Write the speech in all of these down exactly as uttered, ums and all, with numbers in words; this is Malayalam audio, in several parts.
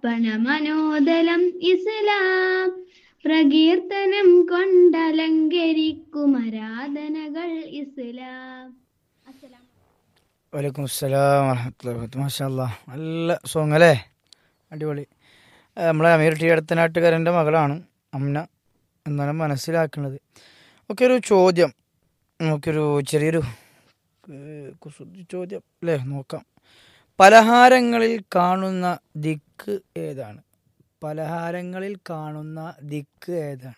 അർപ്പണ മനോദലം ഇസ്ലാം പ്രകീർത്തനം കൊണ്ടലങ്കരിക്കും ആരാധനകൾ ഇസ്ലാം. വലൈക്കും അസ്സലാം വറഹ്മത്തുള്ളാഹി വബറകാതുഹു. മാഷാ അല്ലാഹ്, നല്ല സോങ് അല്ലേ, അടിപൊളി. ആ, നമ്മളെ അമീർ ടി അടുത്തനാട്ടുകാരൻ്റെ മകളാണ് അമ്ന എന്നാണ് മനസ്സിലാക്കുന്നത്. ഒക്കെ ഒരു ചോദ്യം, നമുക്കൊരു ചെറിയൊരു ഏഹ്, കുസൃതി ചോദ്യം അല്ലേ, നോക്കാം. പലഹാരങ്ങളിൽ കാണുന്ന ദിക്ക് ഏതാണ്? പലഹാരങ്ങളിൽ കാണുന്ന ദിക്ക് ഏതാണ്?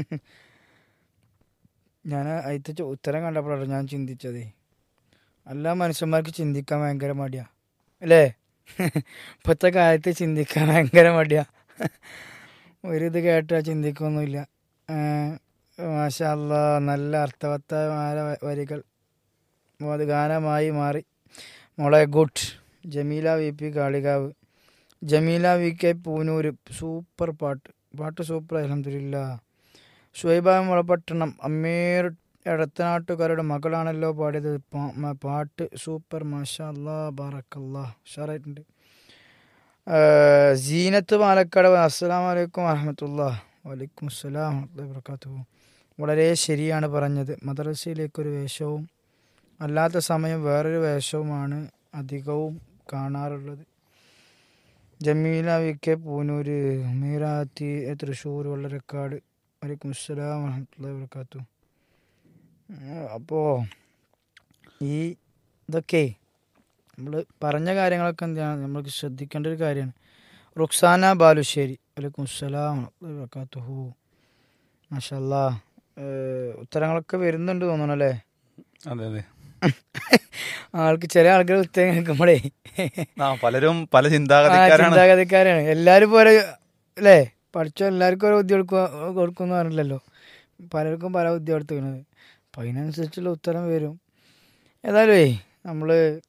ഞാൻ അതിൻ്റെ ഉത്തരം കണ്ടപ്പോഴാണ് ഞാൻ ചിന്തിച്ചതേ. എല്ലാ മനുഷ്യന്മാർക്ക് ചിന്തിക്കാൻ ഭയങ്കര മടിയാ അല്ലേ? ഇപ്പോഴത്തെ കാലത്ത് ചിന്തിക്കാൻ ഭയങ്കര മടിയാ. ഒരിത് കേട്ടാൽ ചിന്തിക്കൊന്നുമില്ല. മാഷാ അല്ലാ, നല്ല അർത്ഥവത്തായ വരികൾ അത് ഗാനമായി മാറി. മോളെ good. Jameela V P Kalikavu, Jameela V K Poonoor, super പാട്ട്, പാട്ട് സൂപ്പർ അൽഹംദുലില്ലാ. ഷുഹൈബ മുളപട്ടണം, അമീർ എടത്തനാട്ടുകാരുടെ മകളാണല്ലോ പാടിയത്, പാ- പാട്ട് സൂപ്പർ, മാഷാ അല്ലാ, ബാറക്കല്ലാ, ഉഷാറായിട്ടുണ്ട്. സീനത്ത് പാലക്കാട്, അസ്സലാമു അലൈക്കും വറഹ്മത്തുള്ളാഹി. വലൈക്കും അസ്സലാം വറഹ്മത്തുള്ളാഹി വബറകാതുഹു. വളരെ ശരിയാണ് പറഞ്ഞത്. മദ്രസയിലേക്കൊരു വേഷവും അല്ലാത്ത സമയം വേറൊരു വേഷവുമാണ് അധികവും കാണാറുള്ളത്. ജമീല വി കെ പൂനൂര്, മീറാത്തി തൃശ്ശൂർ വള്ളരക്കാട്, വലൈക്കും അസ്സലാം വറഹ്മത്തുള്ളാഹി വബറകാതുഹു. അപ്പോൾ ഈ ഇതൊക്കെ നമ്മൾ പറഞ്ഞ കാര്യങ്ങളൊക്കെ എന്താണ് നമ്മൾക്ക് ശ്രദ്ധിക്കേണ്ട ഒരു കാര്യമാണ്. റുക്സാന ബാലുശ്ശേരി, വലൈക്കും അസ്സലാം വറഹ്മത്തുള്ളാഹി വബറകാതുഹു. മാഷാ അല്ലാ, ഉത്തരങ്ങളൊക്കെ വരുന്നുണ്ട് തോന്നണം അല്ലേ? അതെ അതെ, ആൾക്ക് ചില ആൾക്കാർ ഉത്തരം കേൾക്കുമ്പോഴേ ആ പലരും പല ആ ചിന്താഗതിക്കാരാണ്. ചിന്താഗതിക്കാരാണ്. എല്ലാവരും പോലെ അല്ലേ, പഠിച്ചോ എല്ലാവർക്കും ഓരോ ബുദ്ധി കൊടുക്കുക കൊടുക്കുമെന്ന് പറഞ്ഞില്ലല്ലോ. പലർക്കും പല ബുദ്ധി കൊടുത്തിരിക്കുന്നത്, അപ്പം അതിനനുസരിച്ചുള്ള ഉത്തരം വരും. ഏതായാലും നമ്മൾ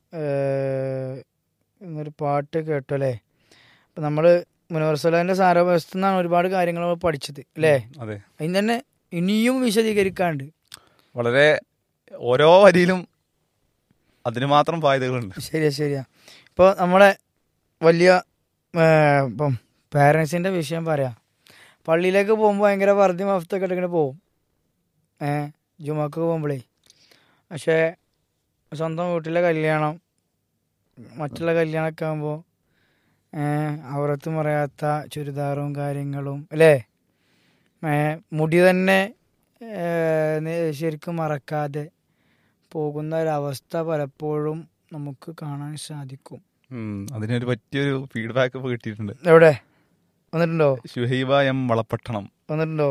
ഇന്നൊരു പാട്ട് കേട്ടു അല്ലേ. അപ്പം നമ്മൾ മുനവർ സലാഹിൻ്റെ സാരോപദേശത്തു നിന്നാണ് ഒരുപാട് കാര്യങ്ങൾ നമ്മൾ പഠിച്ചത് അല്ലേ. അതെ, അതിന് തന്നെ ഇനിയും വിശദീകരിക്കാണ്ട്. വളരെ ഓരോ വരിയിലും അതിന് മാത്രം ഫായതകളുണ്ട്. ശരിയാ ശരിയാ. ഇപ്പോൾ നമ്മളെ വലിയ ഏഹ്, ഇപ്പം പാരൻസിൻ്റെ വിഷയം പറയാം. പള്ളിയിലേക്ക് പോകുമ്പോൾ ഭയങ്കര വർദ്ധി മഫത്തൊക്കെ ഇട്ടിങ്ങനെ പോവും, ഏഹ് ജുമാക്ക് പോകുമ്പോഴേ. പക്ഷേ സ്വന്തം വീട്ടിലെ കല്യാണം, മറ്റുള്ള കല്യാണമൊക്കെ ആകുമ്പോൾ അവരത്തും പറയാത്ത ചുരിദാറും കാര്യങ്ങളും അല്ലേ, ഏഹ് മുടി തന്നെ ഏഹ്, നി- ശരിക്കും മറക്കാതെ പോകുന്ന ഒരവസ്ഥ പലപ്പോഴും നമുക്ക് കാണാൻ സാധിക്കും. ഉം, അതിനൊരു പറ്റിയൊരു ഫീഡ്ബാക്ക് ഇപ്പോൾ കിട്ടിയിട്ടുണ്ട്. എവിടെ വന്നിട്ടുണ്ടോ? ഷുഹൈബ എം വളപട്ടണം. വന്നിട്ടുണ്ടോ?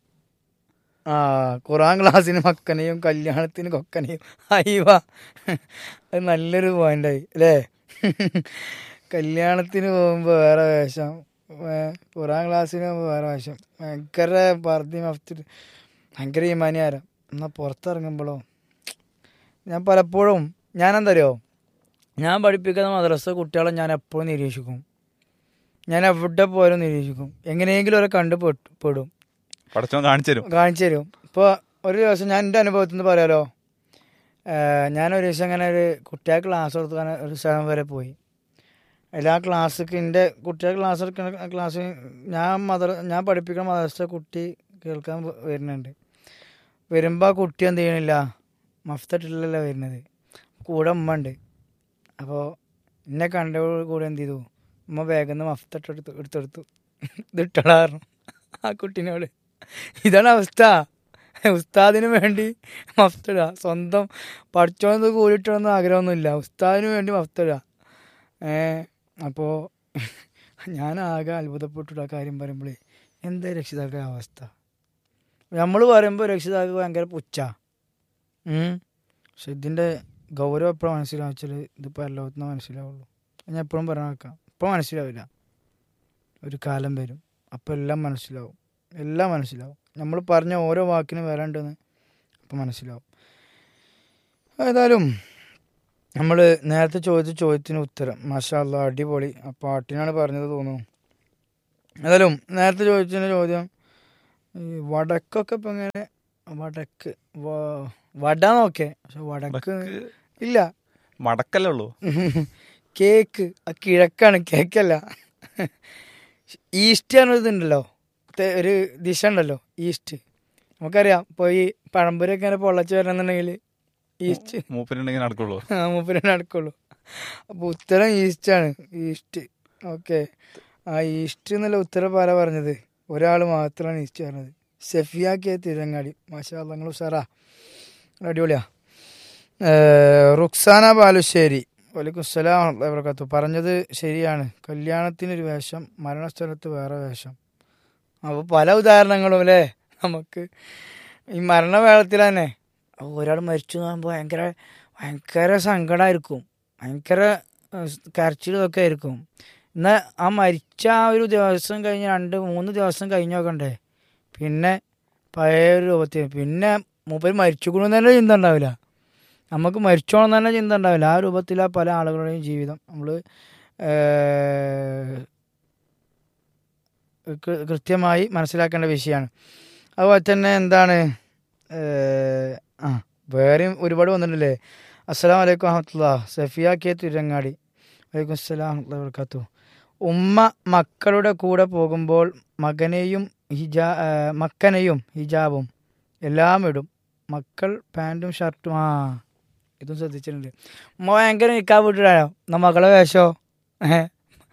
ആ, ഖുറാൻ ക്ലാസ്സിന് മക്കനെയും കല്യാണത്തിന് കൊക്കനെയും. അയ്യവ, അത് നല്ലൊരു പോയിന്റായി അല്ലേ. കല്യാണത്തിന് പോകുമ്പോൾ വേറെ വേഷം, ഏ, ഖുറാൻ ക്ലാസ്സിന് പോകുമ്പോൾ വേറെ വേഷം. ഭയങ്കര പർദ്ദി മഫ്തി, ഭയങ്കര ഈമാനിയാരം. എന്നാൽ പുറത്തിറങ്ങുമ്പോഴോ ഞാൻ പലപ്പോഴും ഞാൻ എന്തറിയോ, ഞാൻ പഠിപ്പിക്കുന്ന മദ്രസ കുട്ടികളെ ഞാൻ എപ്പോഴും നിരീക്ഷിക്കും. ഞാൻ എവിടെ പോയാലും നിരീക്ഷിക്കും. എങ്ങനെയെങ്കിലും അവരെ കണ്ടു പെട്ട് പെടും പടച്ചോൻ കാണിച്ചു തരും. കാണിച്ചു തരും. ഇപ്പോൾ ഒരു ദിവസം ഞാൻ എൻ്റെ അനുഭവത്തിൽ നിന്ന് പറയാലോ. ഞാനൊരു ദിവസം ഇങ്ങനെ ഒരു കുട്ടികൾക്ക് ക്ലാസ് കൊടുക്കാൻ ഒരു സ്ഥലം വരെ പോയി. എല്ലാ ക്ലാസ്സിക്ക് എൻ്റെ കുട്ടികൾക്ക് ക്ലാസ് എടുക്കുന്ന ക്ലാസ് ഞാൻ മദർ ഞാൻ പഠിപ്പിക്കുന്ന മദ്രസ കുട്ടി കേൾക്കാൻ വ- വരുന്നുണ്ട്. വരുമ്പോൾ ആ കുട്ടി എന്ത് ചെയ്യണില്ല, മഫ്തട്ടില്ലല്ലോ വരുന്നത്, കൂടെ ഉമ്മ ഉണ്ട്. അപ്പോൾ എന്നെ കണ്ടതോട് കൂടെ എന്ത് ചെയ്തു, ഉമ്മ വേഗം നിന്ന് മഫ്തട്ടെടുത്ത് എടുത്തെടുത്തു. ഇത് ഇട്ടടാറുന്നു ആ കുട്ടീനോട്. ഇതാണ് അവസ്ഥ. ഉസ്താദിന് വേണ്ടി മഫ്തിടുക. സ്വന്തം പഠിച്ചോന്ന് കൂടിയിട്ടൊന്നും ആഗ്രഹമൊന്നുമില്ല, ഉസ്താദിന് വേണ്ടി മഫ്തിടുക. ഏഹ് അപ്പോൾ ഞാൻ ആകെ അത്ഭുതപ്പെട്ടു ആ കാര്യം പറയുമ്പോഴേ. എന്താ രക്ഷിതാക്കളുടെ അവസ്ഥ? നമ്മൾ പറയുമ്പോൾ രക്ഷിതാക്കൾ ഭയങ്കര പുച്ഛ. പക്ഷെ ഇതിൻ്റെ ഗൗരവം എപ്പോഴും മനസ്സിലാവച്ചാൽ ഇതിപ്പോൾ എല്ലാത്തിനും മനസ്സിലാവുള്ളൂ. ഞാൻ എപ്പോഴും പറയാൻ വെക്കാം, ഇപ്പോൾ മനസ്സിലാവില്ല, ഒരു കാലം വരും അപ്പോൾ എല്ലാം മനസ്സിലാവും. എല്ലാം മനസ്സിലാവും. നമ്മൾ പറഞ്ഞ ഓരോ വാക്കിനും വരണ്ടെന്ന് അപ്പം മനസ്സിലാവും. ഏതായാലും നമ്മൾ നേരത്തെ ചോദിച്ച ചോദ്യത്തിന് ഉത്തരം മാഷാ അല്ലാ, അടിപൊളി. ആ പാട്ടിനാണ് പറഞ്ഞത് തോന്നുന്നു. ഏതായാലും നേരത്തെ ചോദിച്ചതിൻ്റെ ചോദ്യം, ഈ വടക്കൊക്കെ ഇപ്പം എങ്ങനെ, വടക്ക് വ- വട നോക്കേ, പക്ഷെ വടക്ക് ഇല്ല, മടക്കല്ലേ ഉള്ളൂ. കേക്ക് ആ കിഴക്കാണ്, കേക്കല്ല. ഈസ്റ്റ് പറഞ്ഞതുണ്ടല്ലോ, ഒരു ദിശ ഉണ്ടല്ലോ ഈസ്റ്റ്. നമുക്കറിയാം ഇപ്പോൾ ഈ പഴംപൊരിയൊക്കെ ഇങ്ങനെ പൊള്ളച്ച് വരണമെന്നുണ്ടെങ്കിൽ ഈസ്റ്റ് മൂപ്പരുണ്ടെങ്കിൽ നടക്കുള്ളൂ. ആ മൂപ്പര് നടക്കുള്ളൂ. അപ്പോൾ ഉത്തരം ഈസ്റ്റാണ്. ഈസ്റ്റ്. ഓക്കെ, ആ ഈസ്റ്റ് എന്നുള്ള ഉത്തരം പാല പറഞ്ഞത്, ഒരാൾ മാത്രമാണ് ഈസ്റ്റ് പറഞ്ഞത്. സെഫിയാക്കിയ തിരങ്ങാടി. മാഷാ അല്ലാ, നിങ്ങൾ ഉഷാറാ, അടിപൊളിയാ. റുക്സാന ബാലുശ്ശേരി, വലൈക്കും സ്സലാം വബറകാതുഹു. പറഞ്ഞത് ശരിയാണ്, കല്യാണത്തിനൊരു വേഷം, മരണസ്ഥലത്ത് വേറെ വേഷം. അപ്പോൾ പല ഉദാഹരണങ്ങളും അല്ലേ നമുക്ക് ഈ മരണവേളത്തിൽ തന്നെ. ഒരാൾ മരിച്ചു എന്ന് പറയുമ്പോൾ ഭയങ്കര ഭയങ്കര സങ്കടമായിരിക്കും, ഭയങ്കര കരച്ചിലൊക്കെ ആയിരിക്കും. എന്നാൽ ആ മരിച്ച ആ ഒരു ദിവസം കഴിഞ്ഞ് രണ്ട് മൂന്ന് ദിവസം കഴിഞ്ഞ് നോക്കണ്ടേ, പിന്നെ പഴയ ഒരു രൂപത്തിൽ, പിന്നെ മൂപ്പര് മരിച്ചുകൊണ്ടെന്ന് തന്നെ ചിന്ത ഉണ്ടാവില്ല, നമുക്ക് മരിച്ചോളം തന്നെ ചിന്ത ഉണ്ടാവില്ല. ആ രൂപത്തിലാണ് പല ആളുകളുടെയും ജീവിതം. നമ്മൾ കൃത്യമായി മനസ്സിലാക്കേണ്ട വിഷയമാണ്. അതുപോലെ തന്നെ എന്താണ്, ആ വേറെയും ഒരുപാട് വന്നിട്ടുണ്ടല്ലേ. അസ്സലാമു അലൈക്കും വറഹ്മത്തുള്ളാഹി. സഫിയ കെ തിരങ്ങാടി, വലൈക്കും അസ്സലാം വറഹ്മത്തുള്ളാഹി വബറകാതുഹു. ഉമ്മ മക്കളുടെ കൂടെ പോകുമ്പോൾ മകനെയും ഹിജാ മക്കനെയും ഹിജാബും എല്ലാം ഇടും, മക്കൾ പാൻറ്റും ഷർട്ടും. ആ ഇതും ശ്രദ്ധിച്ചിട്ടുണ്ട്. ഉമ്മ ഭയങ്കര നിൽക്കാൻ വിട്ടിട്ടാണോ എന്നാ മകളെ വേഷമോ ഏഹ്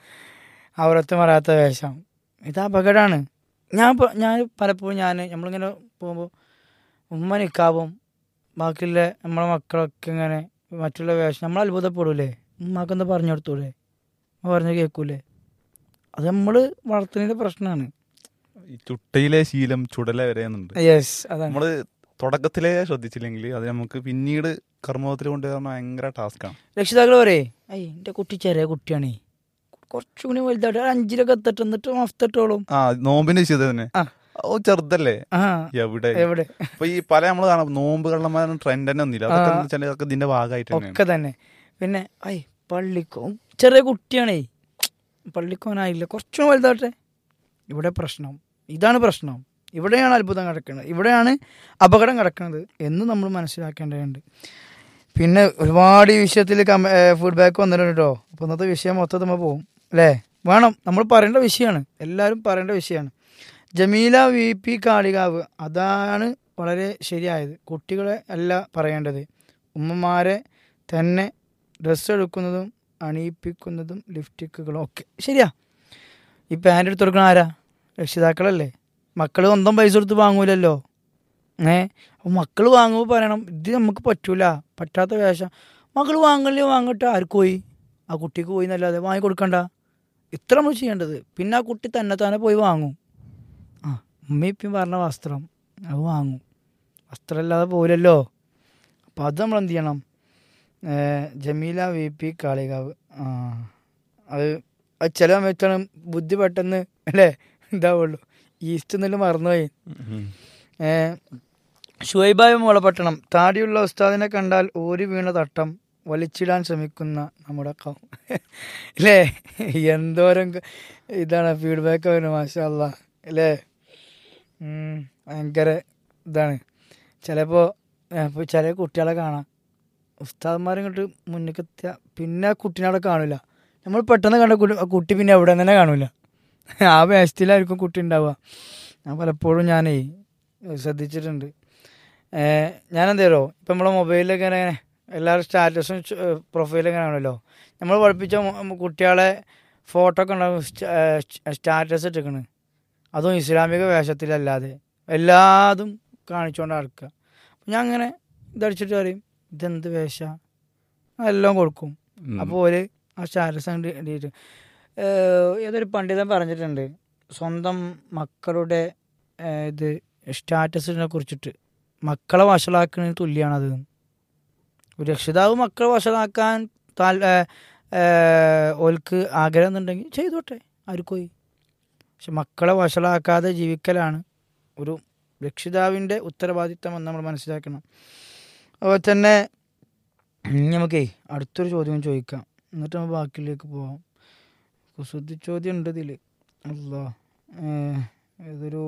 അവരത്ത് മറാത്ത വേഷം. ഇത് അപകടമാണ്. ഞാൻ ഞാൻ പലപ്പോഴും ഞാൻ നമ്മളിങ്ങനെ പോകുമ്പോൾ ഉമ്മ നിൽക്കാവും, ബാക്കിയുള്ള നമ്മളെ മക്കളൊക്കെ ഇങ്ങനെ മറ്റുള്ള വേഷം, നമ്മൾ അത്ഭുതപ്പെടൂലേ. ഉമ്മാക്കെന്താ പറഞ്ഞു കൊടുത്തൂലേ, പറഞ്ഞ് കേൾക്കൂലേ. അത് നമ്മൾ വളർത്തുന്നതിൻ്റെ പ്രശ്നമാണ്. ഈ ചുട്ടയിലെ ശീലം ചുടല വരെയുന്നുണ്ട്. യെസ്, അതാണ്. നമ്മള് തുടക്കത്തിലേ ശ്രദ്ധിച്ചില്ലെങ്കിൽ അത് നമുക്ക് പിന്നീട് കർമ്മത്തിൽ കൊണ്ടുവരാൻ ഭയങ്കര ടാസ്ക്കാണ്. രക്ഷിതാക്കൾ പറയേ, അയ്യ എൻ്റെ കുട്ടി ചെറിയ കുട്ടിയാണേ, കുറച്ചുകൂടി വലുതായിട്ട് അഞ്ചിലൊക്കെ എത്തട്ടെ, എന്നിട്ട് മഫ്തട്ടോളും. ആ നോമ്പിന്റെ വിഷയത്തിൽ തന്നെ ഓ ചെറുതല്ലേ എവിടെ എവിടെ ഇപ്പൊ ഈ പല നമ്മള് കാണാം നോമ്പ് കള്ളന്മാരും ട്രെൻഡ് തന്നെ ഒന്നുമില്ല. അതൊക്കെ വെച്ചാൽ അതൊക്കെ ഇതിന്റെ ഭാഗമായിട്ട് ഒക്കെ തന്നെ. പിന്നെ ഐ പള്ളിക്കോ ചെറിയ കുട്ടിയാണേ, പള്ളിക്കോനായില്ല, കുറച്ചും വലുതാട്ടെ. ഇവിടെ പ്രശ്നം ഇതാണ്, പ്രശ്നം ഇവിടെയാണ് അത്ഭുതം കിടക്കുന്നത്, ഇവിടെയാണ് അപകടം കിടക്കുന്നത് എന്ന് നമ്മൾ മനസ്സിലാക്കേണ്ടതുണ്ട്. പിന്നെ ഒരുപാട് ഈ വിഷയത്തിൽ കമ ഫീഡ്ബാക്ക് വന്നിട്ടുണ്ട് കേട്ടോ. അപ്പോൾ ഇന്നത്തെ വിഷയം മൊത്തത്തിൽ നമ്മൾ പോകും അല്ലേ, വേണം, നമ്മൾ പറയേണ്ട വിഷയമാണ്, എല്ലാവരും പറയേണ്ട വിഷയമാണ്. ജമീല വി പി കാളികാവ്, അതാണ് വളരെ ശരിയായത്. കുട്ടികളെ അല്ല പറയേണ്ടത്, ഉമ്മമാരെ തന്നെ ഡ്രസ്സ് എടുക്കുന്നതും അണിയിപ്പിക്കുന്നതും ലിപ്സ്റ്റിക്കുകളും ഒക്കെ ശരിയാ. ഈ പാൻറ് എടുത്ത് കൊടുക്കണ ആരാ? രക്ഷിതാക്കളല്ലേ. മക്കൾ സ്വന്തം പൈസ കൊടുത്ത് വാങ്ങൂലല്ലോ. ഏ അപ്പോൾ മക്കൾ വാങ്ങുമ്പോൾ പറയണം ഇത് നമുക്ക് പറ്റൂല, പറ്റാത്ത വേഷം. മക്കൾ വാങ്ങല്ലേ, വാങ്ങട്ടെ, ആർക്ക് പോയി, ആ കുട്ടിക്ക് പോയി എന്നല്ലാതെ വാങ്ങി കൊടുക്കണ്ട. ഇത്ര നമ്മൾ ചെയ്യേണ്ടത്. പിന്നെ ആ കുട്ടി തന്നെ തന്നെ പോയി വാങ്ങും. ആ ഉമ്മയിപ്പം പറഞ്ഞ വസ്ത്രം അത് വാങ്ങും, വസ്ത്രമല്ലാതെ പോലല്ലോ. അപ്പോൾ അത് നമ്മൾ എന്ത് ചെയ്യണം? ജമീല വി പി കാളികാവ്, ആ അത് അത് ചില സമയത്താണ് ബുദ്ധി പെട്ടെന്ന് അല്ലേ ഇതാവുള്ളൂ. ഈസ്റ്റ് എന്നല്ല മറന്നുപോയി. ഷുഹൈബായ മുളപട്ടണം, താടിയുള്ള ഉസ്താദിനെ കണ്ടാൽ ഓരി വീണ തട്ടം വലിച്ചിടാൻ ശ്രമിക്കുന്ന നമ്മുടെ കം അല്ലേ. എന്തോരം ഇതാണ് ഫീഡ്ബാക്ക് വരുന്നത്, മാഷാ അല്ലാ അല്ലേ. ഭയങ്കര ഇതാണ്. ചിലപ്പോൾ ഇപ്പോൾ ചില കുട്ടികളെ കാണാം, ഉസ്താദന്മാരിങ്ങോട്ട് മുന്നിലേക്ക് എത്തിയാൽ പിന്നെ ആ കുട്ടീനെ അവിടെ കാണില്ല. നമ്മൾ പെട്ടെന്ന് കണ്ട കുട്ടി കുട്ടി പിന്നെ എവിടെ തന്നെ കാണില്ല, ആ വേഷത്തിലായിരിക്കും കുട്ടി ഉണ്ടാവുക. ഞാൻ പലപ്പോഴും ഞാനേ ശ്രദ്ധിച്ചിട്ടുണ്ട്. ഞാനെന്താ പറയുമോ, ഇപ്പം നമ്മളെ മൊബൈലിലൊക്കെ ഇങ്ങനെ എല്ലാവരും സ്റ്റാറ്റസും പ്രൊഫൈലൊക്കെ ആണല്ലോ. നമ്മൾ പഠിപ്പിച്ച കുട്ടികളെ ഫോട്ടോ ഒക്കെ ഉണ്ടാകും സ്റ്റാറ്റസ് ഇട്ടിരിക്കണ്, അതും ഇസ്ലാമിക വേഷത്തിലല്ലാതെ എല്ലാതും കാണിച്ചുകൊണ്ട് നടക്കുക. അപ്പം ഞാൻ അങ്ങനെ ഇതടിച്ചിട്ട് പറയും ഇതെന്ത് വേഷ, എല്ലാം കൊടുക്കും. അപ്പോൾ ഒരു ആ സ്റ്റാറ്റസ് കണ്ടിട്ട് ഏതൊരു പണ്ഡിതൻ പറഞ്ഞിട്ടുണ്ട്, സ്വന്തം മക്കളുടെ ഇത് സ്റ്റാറ്റസിനെ കുറിച്ചിട്ട്, മക്കളെ വഷളാക്കുന്നതിന് തുല്യമാണത്. ഒരു രക്ഷിതാവ് മക്കളെ വഷളാക്കാൻ താൽ ഓൽക്ക് ആഗ്രഹം എന്നുണ്ടെങ്കിൽ ചെയ്തോട്ടെ, ആർക്കോയി. പക്ഷെ മക്കളെ വഷളാക്കാതെ ജീവിക്കലാണ് ഒരു രക്ഷിതാവിൻ്റെ ഉത്തരവാദിത്തം എന്ന് നമ്മൾ മനസ്സിലാക്കണം. അതുപോലെ തന്നെ നമുക്കേ അടുത്തൊരു ചോദ്യം ചോദിക്കാം, എന്നിട്ട് നമ്മൾ ബാക്കിയിലേക്ക് പോവാം. കുസൃതി ചോദ്യം ഉണ്ട് ഇതിൽ. അല്ലോ ഏതൊരു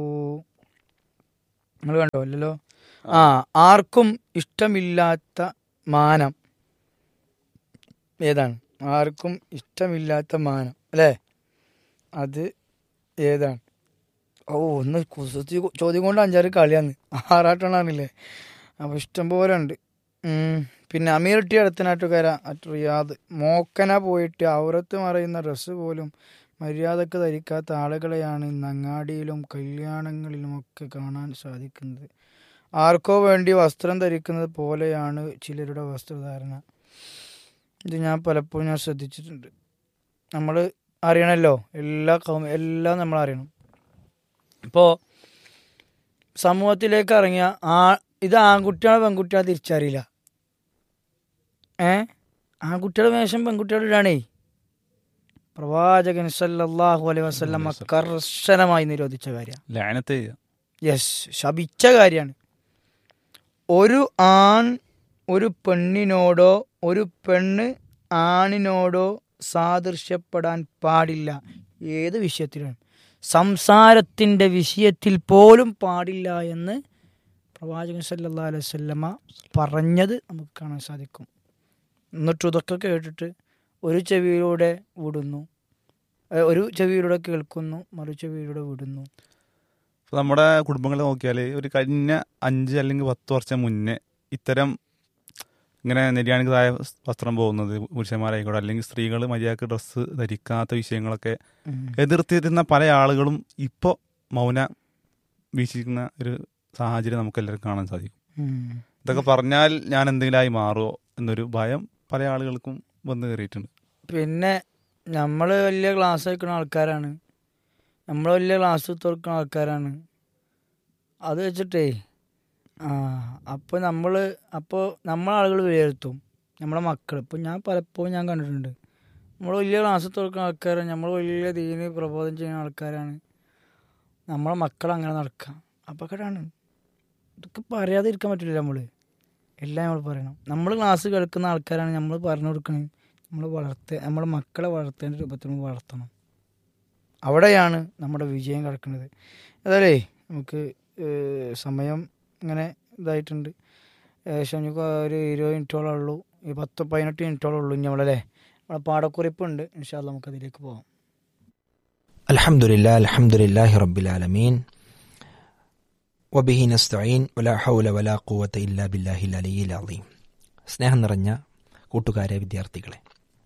നിങ്ങൾ കണ്ടോ അല്ലല്ലോ. ആ ആർക്കും ഇഷ്ടമില്ലാത്ത മാനം ഏതാണ്? ആർക്കും ഇഷ്ടമില്ലാത്ത മാനം അല്ലേ, അത് ഏതാണ്? ഓ ഒന്ന് കുസൃതി ചോദ്യം കൊണ്ട് അഞ്ചാറ് കളിയാന്ന് ആറാട്ടെണ്ണാണില്ലേ. അപ്പോൾ ഇഷ്ടം പോലെ ഉണ്ട്. പിന്നെ അമീർട്ടി അടുത്തനാട്ടുകാര അറ്റ് റിയാദ്. മോക്കന പോയിട്ട് ഔറത്ത് മറയുന്ന ഡ്രസ്സ് പോലും മര്യാദക്ക് ധരിക്കാത്ത ആളുകളെയാണ് ഇന്ന് അങ്ങാടിയിലും കല്യാണങ്ങളിലുമൊക്കെ കാണാൻ സാധിക്കുന്നത്. ആർക്കോ വേണ്ടി വസ്ത്രം ധരിക്കുന്നത് പോലെയാണ് ചിലരുടെ വസ്ത്രധാരണ. ഇത് ഞാൻ പലപ്പോഴും ഞാൻ ശ്രദ്ധിച്ചിട്ടുണ്ട്. നമ്മൾ അറിയണമല്ലോ, എല്ലാ കൗമ എല്ലാം നമ്മൾ അറിയണം. ഇപ്പോൾ സമൂഹത്തിലേക്ക് ഇറങ്ങിയ ആ ഇത് ആൺകുട്ടിയാണോ പെൺകുട്ടിയാണോ തിരിച്ചറിയില്ല. ഏ ആൺകുട്ടിയുടെ വേഷം പെൺകുട്ടിയുടെ ഇടാണേ. പ്രവാചകൻ സല്ലല്ലാഹു അലൈഹി വസല്ലം കർശനമായി നിരോധിച്ച കാര്യമാണ്. യെസ്, ശപിച്ച കാര്യമാണ്. ഒരു ആൺ ഒരു പെണ്ണിനോടോ ഒരു പെണ്ണ് ആണിനോടോ സാദൃശ്യപ്പെടാൻ പാടില്ല. ഏത് വിഷയത്തിലും, സംസാരത്തിൻ്റെ വിഷയത്തിൽ പോലും പാടില്ല എന്ന് പ്രവാചകൻ സല്ലല്ലാഹു അലൈഹി വസല്ലമ പറഞ്ഞത് നമുക്ക് കാണാൻ സാധിക്കും. എന്നിട്ട് ഇതൊക്കെ കേട്ടിട്ട് ഒരു ചെവിയിലൂടെ വിടുന്നു, ഒരു ചെവിയിലൂടെ കേൾക്കുന്നു, മറു ചെവിയിലൂടെ വിടുന്നു. നമ്മുടെ കുടുംബങ്ങളെ നോക്കിയാൽ ഒരു കഴിഞ്ഞ അഞ്ച് അല്ലെങ്കിൽ പത്ത് വർഷം മുന്നേ ഇത്തരം ഇങ്ങനെ നിര്യാണികതായ വസ്ത്രം പോകുന്നത് പുരുഷന്മാരായിക്കോട്ടെ അല്ലെങ്കിൽ സ്ത്രീകൾ മര്യാദക്ക് ഡ്രസ്സ് ധരിക്കാത്ത വിഷയങ്ങളൊക്കെ എതിർത്തിരുന്ന പല ആളുകളും ഇപ്പോൾ മൗന വീക്ഷിക്കുന്ന ഒരു സാഹചര്യം നമുക്ക് എല്ലാവർക്കും കാണാൻ സാധിക്കും. ഇതൊക്കെ പറഞ്ഞാൽ ഞാൻ എന്തെങ്കിലുമായി മാറുമോ എന്നൊരു ഭയം പല ആളുകൾക്കും വന്നു കയറിയിട്ടുണ്ട്. പിന്നെ നമ്മൾ വലിയ ക്ലാസ് വയ്ക്കുന്ന ആൾക്കാരാണ്, നമ്മൾ വലിയ ക്ലാസ് തുറക്കുന്ന ആൾക്കാരാണ്. അത് വെച്ചിട്ടേ ആ അപ്പോൾ നമ്മൾ അപ്പോൾ നമ്മളെ ആളുകൾ വിലയിരുത്തും നമ്മളെ മക്കൾ. ഇപ്പോൾ ഞാൻ പലപ്പോഴും ഞാൻ കണ്ടിട്ടുണ്ട്, നമ്മൾ വലിയ ക്ലാസ് തുറക്കുന്ന ആൾക്കാരാണ്, നമ്മൾ വലിയ ദീന് പ്രബോധനം ചെയ്യുന്ന ആൾക്കാരാണ്, നമ്മളെ മക്കൾ അങ്ങനെ നടക്കുക. അപകടമാണ്. ഇതൊക്കെ പറയാതിരിക്കാൻ പറ്റില്ല. നമ്മൾ എല്ലാം നമ്മൾ പറയണം. നമ്മൾ ക്ലാസ് കേൾക്കുന്ന ആൾക്കാരാണ്, നമ്മൾ പറഞ്ഞു കൊടുക്കണം. നമ്മൾ വളർത്ത നമ്മുടെ മക്കളെ വളർത്തേണ്ട രൂപത്തിൽ നമ്മൾ വളർത്തണം. അവിടെയാണ് നമ്മുടെ വിജയം കിടക്കുന്നത്. അതല്ലേ നമുക്ക് സമയം ഇങ്ങനെ ഇതായിട്ടുണ്ട്. ഏകദേശം നമുക്ക് ഒരു ഇരുപത് മിനിറ്റോളം ഉള്ളൂ, ഈ പത്ത് പതിനെട്ട് മിനിറ്റോളം ഉള്ളൂ ഇനി നമ്മളല്ലേ. നമ്മളെ പാടക്കുറിപ്പുണ്ട്, ഇൻഷാ അല്ലാഹ് നമുക്ക് അതിലേക്ക് പോകാം. അൽഹംദുലില്ലാഹി അൽഹംദുലില്ലാഹി റബ്ബിൽ ആലമീൻ വബിഹി നസ്തഈൻ വലാ ഹൗല വലാ ഖുവത ഇല്ലാ ബില്ലാഹിൽ അലിയിൽ അളീം. സ്നേഹം നിറഞ്ഞ കൂട്ടുകാരെ, വിദ്യാർത്ഥികളെ,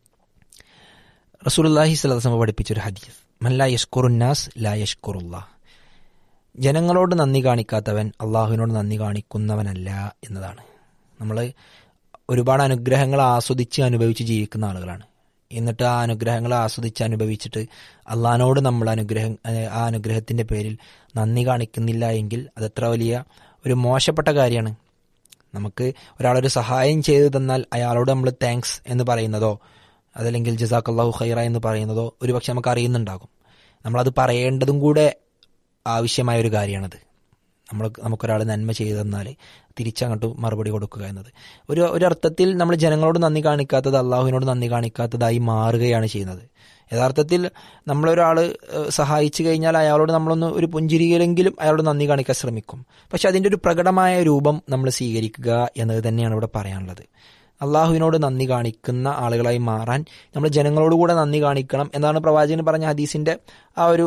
റസൂലുള്ളാഹി സ്വല്ലല്ലാഹു അലൈഹി വസല്ലം പഠിപ്പിച്ചൊരു ഹദീസ്, മൻ ലാ യശ്കുറുന്നാസ് ലാ യശ്കുറുല്ലാഹ്. ജനങ്ങളോട് നന്ദി കാണിക്കാത്തവൻ അള്ളാഹുവിനോട് നന്ദി കാണിക്കുന്നവനല്ല എന്നതാണ്. നമ്മൾ ഒരുപാട് അനുഗ്രഹങ്ങൾ ആസ്വദിച്ച് അനുഭവിച്ച് ജീവിക്കുന്ന ആളുകളാണ്. എന്നിട്ട് ആ അനുഗ്രഹങ്ങൾ ആസ്വദിച്ച് അനുഭവിച്ചിട്ട് അള്ളാഹിനോട് നമ്മൾ അനുഗ്രഹം ആ അനുഗ്രഹത്തിൻ്റെ പേരിൽ നന്ദി കാണിക്കുന്നില്ല എങ്കിൽ അതെത്ര വലിയ ഒരു മോശപ്പെട്ട കാര്യമാണ്. നമുക്ക് ഒരാളൊരു സഹായം ചെയ്തു തന്നാൽ അയാളോട് നമ്മൾ താങ്ക്സ് എന്ന് പറയുന്നതോ അതല്ലെങ്കിൽ ജസാക്കല്ലാഹു ഖൈറ എന്ന് പറയുന്നതോ ഒരുപക്ഷെ നമുക്ക് അറിയുന്നുണ്ടാകും. നമ്മളത് പറയേണ്ടതും കൂടെ ആവശ്യമായൊരു കാര്യമാണത്. നമ്മൾ നമുക്കൊരാൾ നന്മ ചെയ്തു തന്നാൽ തിരിച്ചങ്ങോട്ട് മറുപടി കൊടുക്കുക എന്നത് ഒരു ഒരർത്ഥത്തിൽ നമ്മൾ ജനങ്ങളോട് നന്ദി കാണിക്കാത്തത് അള്ളാഹുവിനോട് നന്ദി കാണിക്കാത്തതായി മാറുകയാണ് ചെയ്യുന്നത്. യഥാർത്ഥത്തിൽ നമ്മളൊരാൾ സഹായിച്ചു കഴിഞ്ഞാൽ അയാളോട് നമ്മളൊന്ന് ഒരു പുഞ്ചിരിയിലെങ്കിലും അയാളോട് നന്ദി കാണിക്കാൻ ശ്രമിക്കും. പക്ഷെ അതിൻ്റെ ഒരു പ്രകടമായ രൂപം നമ്മൾ സ്വീകരിക്കുക എന്നത് തന്നെയാണ് ഇവിടെ പറയാനുള്ളത്. അള്ളാഹുവിനോട് നന്ദി കാണിക്കുന്ന ആളുകളായി മാറാൻ നമ്മൾ ജനങ്ങളോട് കൂടെ നന്ദി കാണിക്കണം എന്നാണ് പ്രവാചകൻ പറഞ്ഞ ഹദീസിൻ്റെ ആ ഒരു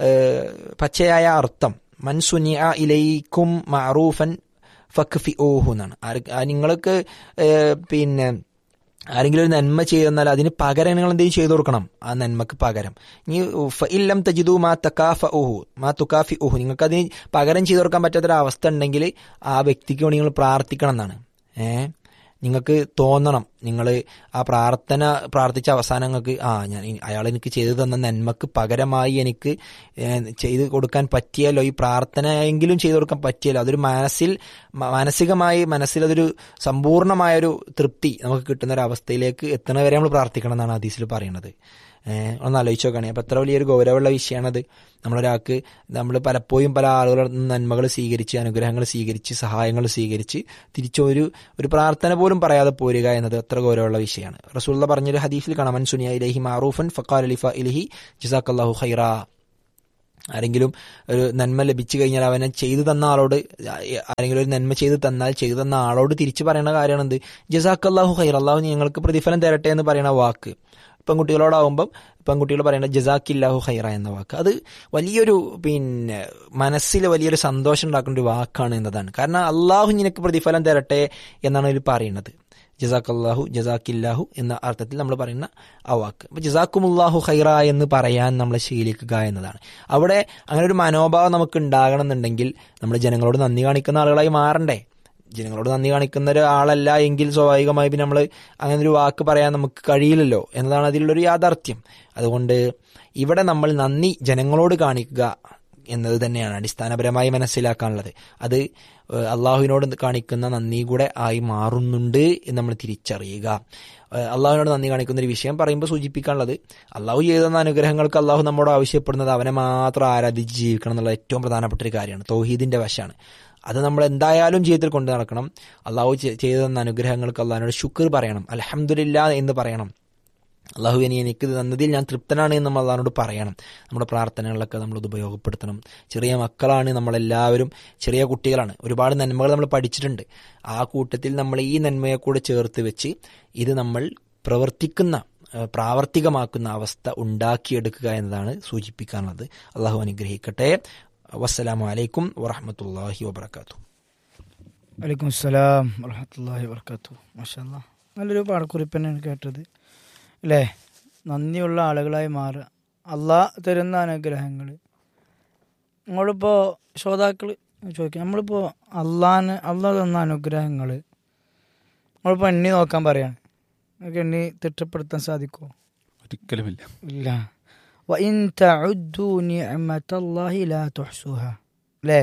പച്ചയായ അർത്ഥം. മൻ സുനിഅ ഇലൈക്കും മഅറൂഫൻ ഫക്ഫിഊഹു എന്നാണ്. നിങ്ങൾക്ക് പിന്നെ ആരെങ്കിലും ഒരു നന്മ ചെയ്തു തന്നാൽ അതിന് പകരം നിങ്ങൾ എന്തെങ്കിലും ചെയ്തു കൊടുക്കണം. ആ നന്മക്ക് പകരം ഇനി ഫഇല്ലം തജിദു മാ തകാഫഉഹു മാ തുകാഫിഉഹു, നിങ്ങൾക്കതിന് പകരം ചെയ്തു കൊടുക്കാൻ പറ്റാത്തൊരവസ്ഥ ഉണ്ടെങ്കിൽ ആ വ്യക്തിക്ക് വേണ്ടി നിങ്ങൾ പ്രാർത്ഥിക്കണം എന്നാണ്. ഏഹ് നിങ്ങൾക്ക് തോന്നണം, നിങ്ങൾ ആ പ്രാർത്ഥന പ്രാർത്ഥിച്ച അവസാനം നിങ്ങൾക്ക് ആ ഞാൻ അയാൾ എനിക്ക് ചെയ്തു തന്ന നന്മക്ക് പകരമായി എനിക്ക് ചെയ്തു കൊടുക്കാൻ പറ്റിയല്ലോ, ഈ പ്രാർത്ഥനയെങ്കിലും ചെയ്തു കൊടുക്കാൻ പറ്റിയല്ലോ. അതൊരു മനസ്സിൽ മാനസികമായി മനസ്സിൽ അതൊരു സമ്പൂർണ്ണമായൊരു തൃപ്തി നമുക്ക് കിട്ടുന്ന ഒരു അവസ്ഥയിലേക്ക് എത്തുന്ന വരെ നമ്മൾ പ്രാർത്ഥിക്കണം എന്നാണ് ഹദീസിൽ പറയുന്നത്. ഒന്ന് ആലോചിച്ച് നോക്കുകയാണെ അപ്പോൾ എത്ര വലിയൊരു ഗൗരവമുള്ള വിഷയമാണത്. നമ്മളൊരാൾക്ക് നമ്മൾ പലപ്പോഴും പല ആളുകളുടെ നന്മകൾ സ്വീകരിച്ച് അനുഗ്രഹങ്ങൾ സ്വീകരിച്ച് സഹായങ്ങൾ സ്വീകരിച്ച് തിരിച്ചൊരു ഒരു പ്രാർത്ഥന പോലും പറയാതെ പോരുക എന്നത് എത്ര ഗൗരവമുള്ള വിഷയമാണ്. റസൂലുള്ളാഹി പറഞ്ഞൊരു ഹദീസിൽ കാണാം, മൻ സുനിയ ഇലൈഹി മഅറൂഫൻ ഫഖാല ലിഫാഇലിഹി ജസാക്കല്ലാഹു ഖൈറ. ആരെങ്കിലും ഒരു നന്മ ലഭിച്ചു കഴിഞ്ഞാൽ അവനെ ചെയ്തു തന്ന ആളോട്, ആരെങ്കിലും ഒരു നന്മ ചെയ്തു തന്നാൽ ചെയ്തു തന്ന ആളോട് തിരിച്ചു പറയുന്ന കാര്യമാണെന്ത്, ജസാക്കല്ലാഹു ഖൈറ, അല്ലാഹു ഞങ്ങൾക്ക് പ്രതിഫലം തരട്ടെ എന്ന് പറയുന്ന വാക്ക്. പെൺകുട്ടികളോടാവുമ്പം പെൺകുട്ടികൾ പറയേണ്ട ജസാക്കില്ലാഹു ഖൈറ എന്ന വാക്ക്, അത് വലിയൊരു പിന്നെ മനസ്സിൽ വലിയൊരു സന്തോഷം ഉണ്ടാക്കുന്ന ഒരു വാക്കാണ് എന്നതാണ്. കാരണം അള്ളാഹു നിനക്ക് പ്രതിഫലം തരട്ടെ എന്നാണ് ഇതിൽ പറയുന്നത്. ജസാഖല്ലാഹു ജസാക്കില്ലാഹു എന്ന അർത്ഥത്തിൽ നമ്മൾ പറയുന്ന ആ വാക്ക്. അപ്പോൾ ജസാക്കുമുല്ലാഹു ഖൈറ എന്ന് പറയാൻ നമ്മൾ ശീലിക്കുക എന്നതാണ്. അവിടെ അങ്ങനെ ഒരു മനോഭാവം നമുക്ക് ഉണ്ടാകണം എന്നുണ്ടെങ്കിൽ നമ്മൾ ജനങ്ങളോട് നന്ദി കാണിക്കുന്ന ആളുകളായി മാറണ്ടേ. ജനങ്ങളോട് നന്ദി കാണിക്കുന്ന ഒരാളല്ല എങ്കിൽ സ്വാഭാവികമായി പിന്നെ നമ്മൾ അങ്ങനെ ഒരു വാക്ക് പറയാൻ നമുക്ക് കഴിയില്ലല്ലോ എന്നതാണ് അതിലുള്ളൊരു യാഥാർത്ഥ്യം. അതുകൊണ്ട് ഇവിടെ നമ്മൾ നന്ദി ജനങ്ങളോട് കാണിക്കുക എന്നത് തന്നെയാണ് അടിസ്ഥാനപരമായി മനസ്സിലാക്കാനുള്ളത്. അത് അള്ളാഹുവിനോട് കാണിക്കുന്ന നന്ദി കൂടെ ആയി മാറുന്നുണ്ട് എന്ന് നമ്മൾ തിരിച്ചറിയുക. അള്ളാഹുവിനോട് നന്ദി കാണിക്കുന്ന ഒരു വിഷയം പറയുമ്പോൾ സൂചിപ്പിക്കാനുള്ളത്, അള്ളാഹു ചെയ്തുന്ന അനുഗ്രഹങ്ങൾക്ക് അള്ളാഹു നമ്മോട് ആവശ്യപ്പെടുന്നത് അവനെ മാത്രം ആരാധിച്ച് ജീവിക്കണം എന്നുള്ള ഏറ്റവും പ്രധാനപ്പെട്ട ഒരു കാര്യമാണ്. തൗഹീദിന്റെ വശമാണ്. അത് നമ്മൾ എന്തായാലും ജീവിതത്തിൽ കൊണ്ടു നടക്കണം. അള്ളാഹു ചെയ്തു തന്ന അനുഗ്രഹങ്ങൾക്ക് അള്ളാഹിനോട് ശുക്ർ പറയണം, അൽഹംദുലില്ലാ എന്ന് പറയണം. അള്ളാഹു ഇനി എനിക്ക് തന്നതിൽ ഞാൻ തൃപ്തനാണ് എന്ന് നമ്മൾ അള്ളാഹിനോട് പറയണം. നമ്മുടെ പ്രാർത്ഥനകളിലൊക്കെ നമ്മളത് ഉപയോഗപ്പെടുത്തണം. ചെറിയ മക്കളാണ് നമ്മളെല്ലാവരും, ചെറിയ കുട്ടികളാണ്. ഒരുപാട് നന്മകൾ നമ്മൾ പഠിച്ചിട്ടുണ്ട്. ആ കൂട്ടത്തിൽ നമ്മൾ ഈ നന്മയെ കൂടെ ചേർത്ത് വെച്ച് ഇത് നമ്മൾ പ്രവർത്തിക്കുന്ന പ്രാവർത്തികമാക്കുന്ന അവസ്ഥ ഉണ്ടാക്കിയെടുക്കുക എന്നതാണ് സൂചിപ്പിക്കാനുള്ളത്. അള്ളാഹു അനുഗ്രഹിക്കട്ടെ. വസ്സലാമു അലൈക്കും വറഹ്മത്തുള്ളാഹി വബറകാതുഹു. വലൈക്കും അസ്സലാം വറഹ്മത്തുള്ളാഹി വബറകാതുഹു. മാഷാ അല്ലാഹ്, നല്ലൊരു പാഠക്കുറിപ്പ് തന്നെയാണ് കേട്ടത് അല്ലേ. നന്ദിയുള്ള ആളുകളായി മാറുക, അള്ളാഹ് തരുന്ന അനുഗ്രഹങ്ങൾ. നമ്മളിപ്പോൾ ശ്രോതാക്കൾ ചോദിക്കുക, നമ്മളിപ്പോൾ അള്ളാഹിന് അള്ളാഹ് തന്ന അനുഗ്രഹങ്ങൾ നമ്മളിപ്പോൾ എണ്ണി നോക്കാൻ പറയാണ്, നമുക്ക് എണ്ണി തിട്ടപ്പെടുത്താൻ സാധിക്കുമോ? ഒരിക്കലുമില്ല. ഇല്ല. വഇൻ തഉദ്ദു നിഅമതല്ലാഹി ലാ തുഹ്സുഹാ. അല്ലേ,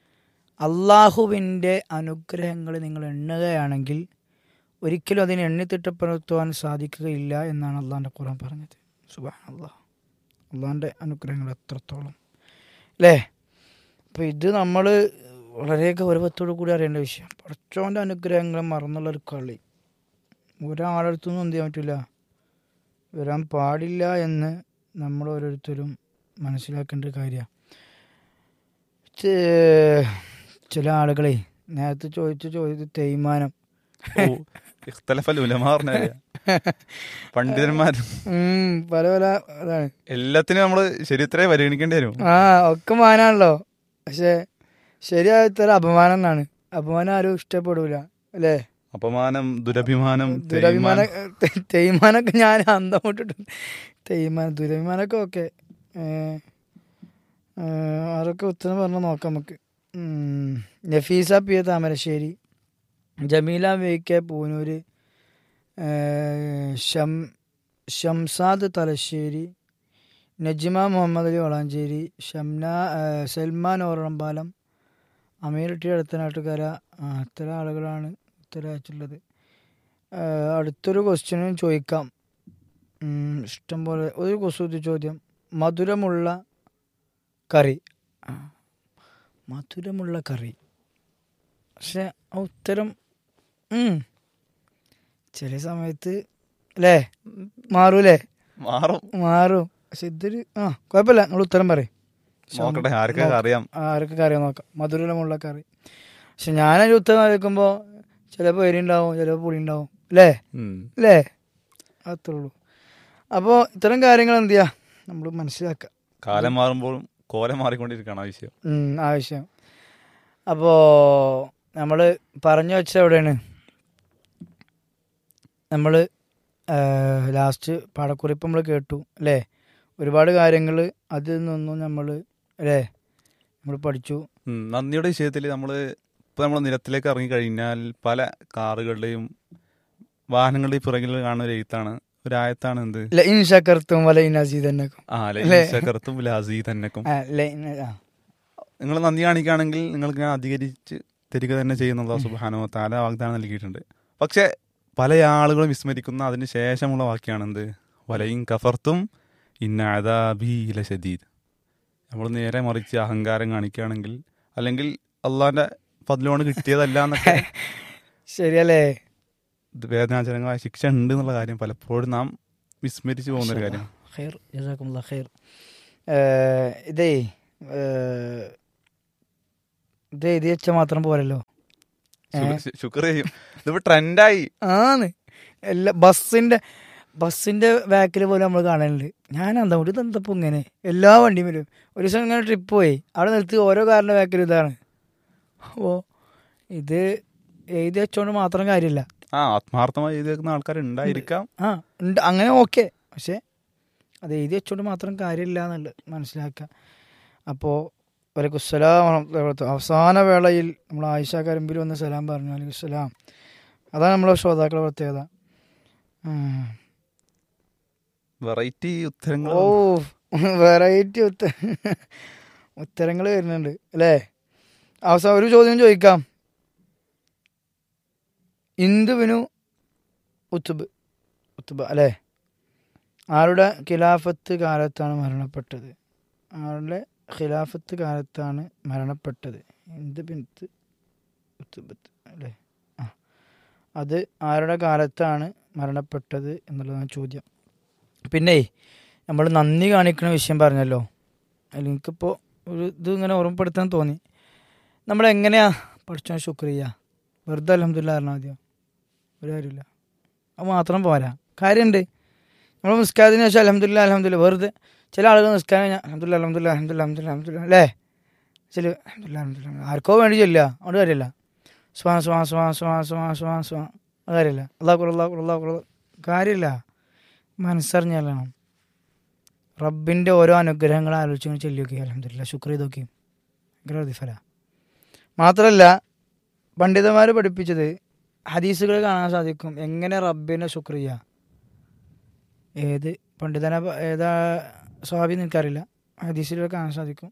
അള്ളാഹുവിൻ്റെ അനുഗ്രഹങ്ങൾ നിങ്ങൾ എണ്ണുകയാണെങ്കിൽ ഒരിക്കലും അതിനെ എണ്ണി തിട്ടപ്പെടുത്തുവാൻ സാധിക്കുകയില്ല എന്നാണ് അള്ളാഹിൻ്റെ ഖുർആൻ പറഞ്ഞത്. സുബ്ഹാനല്ലാഹ്, അള്ളാഹിൻ്റെ അനുഗ്രഹങ്ങൾ എത്രത്തോളം അല്ലേ. അപ്പോൾ ഇത് നമ്മൾ വളരെ ഗൗരവത്തോടു കൂടി അറിയേണ്ട വിഷയം. പടച്ചോൻ്റെ അനുഗ്രഹങ്ങൾ മറന്നുള്ളൊരു കളി ഒരാളടുത്തൊന്നും എന്ത് ചെയ്യാൻ പറ്റില്ല, വരാൻ പാടില്ല എന്ന് നമ്മൾ ഓരോരുത്തരും മനസ്സിലാക്കേണ്ട ഒരു കാര്യമാണ്. ചില ആളുകളെ നേരത്തെ ചോദിച്ച ചോദ്യത്തിൽ തേയ്മാനം, പണ്ഡിതന്മാരും പല പല അതാണ്, എല്ലാത്തിനും നമ്മള് ശരിത്രേ പരിഗണിക്കേണ്ടി വരും. ആ ഒക്കെ മാനാണല്ലോ. പക്ഷെ ശരിയായ തരം അപമാനം എന്നാണ്. അപമാനം ആരും ഇഷ്ടപ്പെടൂല അല്ലേ. അപമാനം, ദുരഭിമാനം, ദുരഭിമാനം, തേയ്മാനൊക്കെ ഞാൻ അന്തം വിട്ടിട്ടുണ്ട്. തേയ്മാനം, ദുരഭിമാനമൊക്കെ ഓക്കെ, അതൊക്കെ ഉത്തരം പറഞ്ഞ് നോക്കാം നമുക്ക്. Nafeesa P A Thamarassery, Jameela V K Poonoor, ഷം ഷംസാദ് തലശ്ശേരി, നജ്മ മുഹമ്മദ് അലി വളാഞ്ചേരി, ഷംന സൽമാൻ ഓറമ്പാലം, അമീർ ടി അടുത്തനാട്ടുകര. ഇത്തരം ആളുകളാണ് ഉത്തരം അയച്ചിട്ടുള്ളത്. അടുത്തൊരു ക്വസ്റ്റ്യനും ചോദിക്കാം, ഇഷ്ടം പോലെ. ഒരു കുസൃതി ചോദ്യം, മധുരമുള്ള കറി. മധുരമുള്ള കറി, പക്ഷെ ആ ഉത്തരം ചില സമയത്ത് അല്ലേ മാറൂലേ, മാറും മാറും പക്ഷെ ഇതൊരു ആ കുഴപ്പമില്ല. നിങ്ങൾ ഉത്തരം പറയും, ആർക്കൊക്കെ അറിയാം, ആർക്കൊക്കെ അറിയാം നോക്കാം. മധുരമുള്ള കറി, പക്ഷെ ഞാനൊരു ഉത്തരം കേൾക്കുമ്പോൾ ചിലപ്പോൾ എരി ഉണ്ടാവും, ചിലപ്പോൾ പുളി ഉണ്ടാവും അല്ലേ അല്ലേ, അത്രേ ഉള്ളൂ. അപ്പോൾ ഇത്തരം കാര്യങ്ങൾ എന്ത് ചെയ്യുക, നമ്മൾ മനസ്സിലാക്കുക. കാലം മാറുമ്പോഴും കോലം മാറിക്കൊണ്ടിരിക്കുകയാണ് ആവശ്യം ആവശ്യം. അപ്പോൾ നമ്മൾ പറഞ്ഞു വെച്ച എവിടെയാണ്, നമ്മൾ ലാസ്റ്റ് പാഠക്കുറിപ്പ് നമ്മൾ കേട്ടു അല്ലേ. ഒരുപാട് കാര്യങ്ങൾ അതിൽ നിന്നും നമ്മൾ അല്ലേ നമ്മൾ പഠിച്ചു. നന്ദിയുടെ വിഷയത്തിൽ നമ്മൾ ഇപ്പോൾ നമ്മൾ നിരത്തിലേക്ക് ഇറങ്ങിക്കഴിഞ്ഞാൽ പല കാറുകളുടെയും വാഹനങ്ങളുടെയും പുറകിൽ കാണുന്ന ഒരു എഴുത്താണ്, ഒരു ആയത്താണ് എന്ത്, ലഇൻ ശകർതും വലഇൻ അസീദന്നകും. ആ ലഇൻ ശകർതും വലഅസീദന്നകും. നിങ്ങൾ നന്ദി കാണിക്കുകയാണെങ്കിൽ നിങ്ങൾക്ക് ഞാൻ അധികരിച്ച് തരിക തന്നെ ചെയ്യുന്ന അല്ലാഹു സുബ്ഹാനഹു വ തആല വാഗ്ദാനം നൽകിയിട്ടുണ്ട്. പക്ഷെ പല ആളുകളും വിസ്മരിക്കുന്ന അതിന് ശേഷമുള്ള വാക്യാണ് എന്ത്, വലഇൻ കഫർത്തും ഇന്ന അദാബി ലശദീദ്. നമ്മൾ നേരെ മറിച്ച് അഹങ്കാരം കാണിക്കുകയാണെങ്കിൽ, അല്ലെങ്കിൽ അള്ളാഹിന്റെ ഫദ്ലുകൊണ്ട് കിട്ടിയതല്ല എന്നൊക്കെ ശരിയല്ലേ, വേദനാജനകമായ ശിക്ഷ ഉണ്ട് എന്നുള്ള കാര്യം പലപ്പോഴും നാം വിസ്മരിച്ചു പോകുന്നൊരു കാര്യം. ഖൈർ, ജസാക്കുമുല്ലാഹ് ഖൈർ. ഇതേ ഇത് എഴുതി വെച്ചാൽ മാത്രം പോരല്ലോ, ശുക്ർ ചെയ്യും. ഇതിപ്പോ ട്രെൻഡായി ആണ്. എല്ലാ ബസ്സിന്റെ ബസ്സിൻ്റെ ബാക്കിൽ പോലും നമ്മൾ കാണലുണ്ട്. ഞാൻ എന്താ ഒരു തന്തപ്പോൾ ഇങ്ങനെ എല്ലാ വണ്ടിയും വരും. ഒരു ദിവസം ഇങ്ങനെ ട്രിപ്പ് പോയി, അവിടെ നിർത്തി ഓരോ കാറിൻ്റെ ബാക്കിൽ ഇതാണ്. അപ്പോൾ ഇത് എഴുതി വെച്ചോണ്ട് മാത്രം കാര്യമില്ല. ആ ആത്മാർത്ഥമായി എഴുതി വെക്കുന്ന ആൾക്കാരുണ്ടായിരിക്കാം. ആ ഉണ്ട്, അങ്ങനെ ഓക്കെ. പക്ഷേ അത് എഴുതി വെച്ചോണ്ട് മാത്രം കാര്യമില്ല എന്നുള്ളത് മനസ്സിലാക്കുക. അപ്പോൾ വലൈക്കുസ്സലാം അവസാന വേളയിൽ നമ്മൾ ആയിഷ കരിമ്പിൽ വന്ന് സലാം പറഞ്ഞു. വലൈക്കുസ്സലാം. അതാണ് നമ്മളെ ശ്രോതാക്കളുടെ പ്രത്യേകത. വെറൈറ്റി ഉത്തരങ്ങൾ. ഓ വെറൈറ്റി ഉത്ത ഉത്തരങ്ങൾ വരുന്നുണ്ട് അല്ലേ. അവസാനം ഒരു ചോദ്യം ചോദിക്കാം. ഇന്ദുവിനു ഉത്തുബ് ഉത്തുബ അല്ലേ ആരുടെ ഖിലാഫത്ത് കാലത്താണ് മരണപ്പെട്ടത്? ആരുടെ ഖിലാഫത്ത് കാലത്താണ് മരണപ്പെട്ടത്? ഇന്ദു ബിൻത്ത് ഉത്തുബത്ത് അല്ലേ. ആ അത് ആരുടെ കാലത്താണ് മരണപ്പെട്ടത് എന്നുള്ളതാണ് ചോദ്യം. പിന്നെ നമ്മൾ നന്ദി കാണിക്കുന്ന വിഷയം പറഞ്ഞല്ലോ. അതിൽ എനിക്കിപ്പോൾ ഒരു ഇത് ഇങ്ങനെ ഓർമ്മപ്പെടുത്താൻ തോന്നി. നമ്മളെങ്ങനെയാ പഠിച്ചോ ശുക്രിയ? വെറുതെ അൽഹംദുലില്ലാ പറഞ്ഞാൽ മതിയോ? ഒരു കാര്യമില്ല. അത് മാത്രം പോരാ, കാര്യമുണ്ട്. നമ്മൾ നിസ്കാരത്തിന് ശേഷം അൽഹംദുലില്ലാ അൽഹംദുലില്ലാ വെറുതെ ചില ആളുകൾ നിസ്കാരം കഴിഞ്ഞാൽ അൽഹംദുലില്ലാ അൽഹംദുലില്ലാ അൽഹംദുലില്ലാ അൽഹംദുലില്ലാ അൽഹംദുലില്ലാ അല്ലേ. ചില അൽഹംദുലില്ലാ അൽഹംദുലില്ലാ ആർക്കോ വേണ്ടി ചൊല്ലുക, അതുകൊണ്ട് കാര്യമില്ല. സ്വാ സ്വാ സ്വാ സ്വാ സ്വാ സ്വാ സ്വാ അത് കാര്യമില്ല. അള്ളാഹു അള്ളാഹു അള്ളാഹു കാര്യമില്ല. മനസ്സറിഞ്ഞാലും റബ്ബിൻ്റെ ഓരോ അനുഗ്രഹങ്ങൾ ആലോചിച്ച് ചൊല്ലി നോക്കി അൽഹംദുലില്ലാ ശുക്ർ ചെയ്ത് നോക്കി ഭയങ്കര പ്രതിഫല. മാത്രമല്ല പണ്ഡിതന്മാർ പഠിപ്പിച്ചത് ഹദീസുകൾ കാണാൻ സാധിക്കും എങ്ങനെ റബ്ബിനെ ശുക്ർ ചെയ്യുക. ഏത് പണ്ഡിതനെ ഏതാ സ്വഹാബി എനിക്കറിയില്ല, ഹദീസിൽ കാണാൻ സാധിക്കും.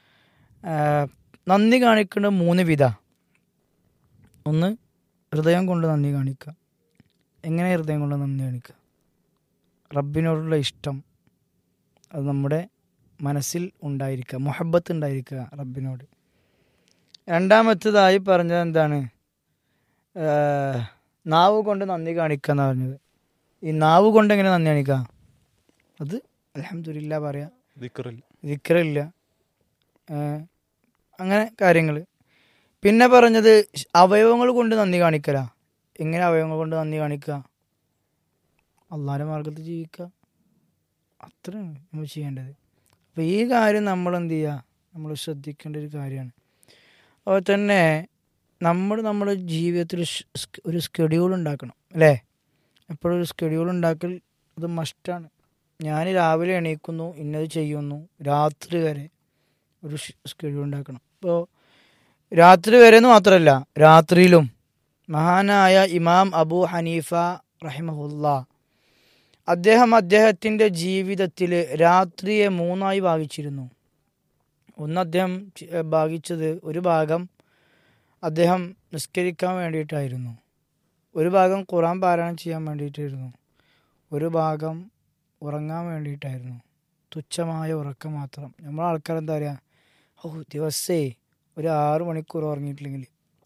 നന്ദി കാണിക്കേണ്ട മൂന്ന് വിധ. ഒന്ന് ഹൃദയം കൊണ്ട് നന്ദി കാണിക്കുക. എങ്ങനെ ഹൃദയം കൊണ്ട് നന്ദി കാണിക്കുക? റബ്ബിനോടുള്ള ഇഷ്ടം അത് നമ്മുടെ മനസ്സിൽ ഉണ്ടായിരിക്കുക, മുഹബ്ബത്ത് ഉണ്ടായിരിക്കുക റബ്ബിനോട്. രണ്ടാമത്തേതായി പറഞ്ഞത് എന്താണ്? നാവ് കൊണ്ട് നന്ദി കാണിക്കുക എന്നാണ് പറഞ്ഞത്. ഈ നാവ് കൊണ്ട് എങ്ങനെ നന്ദി കാണിക്കുക? അത് അൽഹംദുലില്ലാ പറയാ, ദിക്റില്ല, അങ്ങനെ കാര്യങ്ങൾ. പിന്നെ പറഞ്ഞത് അവയവങ്ങൾ കൊണ്ട് നന്ദി കാണിക്കല. എങ്ങനെ അവയവങ്ങൾ കൊണ്ട് നന്ദി കാണിക്കുക? അള്ളാഹിൻ്റെ മാർഗത്തിൽ ജീവിക്കുക, അത്രയാണ് നമ്മൾ ചെയ്യേണ്ടത്. അപ്പോൾ ഈ കാര്യം നമ്മൾ എന്ത് ചെയ്യുക, നമ്മൾ ശ്രദ്ധിക്കേണ്ട ഒരു കാര്യമാണ്. അതുപോലെ തന്നെ നമ്മൾ നമ്മുടെ ജീവിതത്തിൽ ഒരു സ്കെഡ്യൂൾ ഉണ്ടാക്കണം അല്ലേ. എപ്പോഴും ഒരു സ്കെഡ്യൂൾ ഉണ്ടാക്കൽ അത് മസ്റ്റാണ്. ഞാൻ രാവിലെ എണീക്കുന്നു, ഇന്നത് ചെയ്യുന്നു, രാത്രി വരെ ഒരു സ്കെഡ്യൂൾ ഉണ്ടാക്കണം. ഇപ്പോൾ രാത്രി വരെ എന്ന് മാത്രമല്ല, രാത്രിയിലും മഹാനായ ഇമാം അബൂ ഹനീഫ റഹിമഹുല്ലാ അദ്ദേഹം അദ്ദേഹത്തിൻ്റെ ജീവിതത്തിൽ രാത്രിയെ മൂന്നായി ഭാഗിച്ചിരുന്നു. ഒന്ന് അദ്ദേഹം ഭാഗിച്ചത്, ഒരു ഭാഗം അദ്ദേഹം നിസ്കരിക്കാൻ വേണ്ടിയിട്ടായിരുന്നു, ഒരു ഭാഗം ഖുർആൻ പാരായണം ചെയ്യാൻ വേണ്ടിയിട്ടായിരുന്നു, ഒരു ഭാഗം ഉറങ്ങാൻ വേണ്ടിയിട്ടായിരുന്നു. തുച്ഛമായ ഉറക്കം മാത്രം. നമ്മളെ ആൾക്കാർ എന്താ പറയുക, ഓ ദിവസേ ഒരു ആറ് മണിക്കൂർ ഉറങ്ങിയിട്ടില്ലെങ്കിൽ